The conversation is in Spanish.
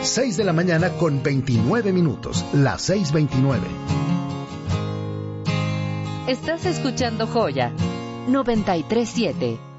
6 de la mañana con 29 minutos, las 6:29. Estás escuchando Joya 93.7.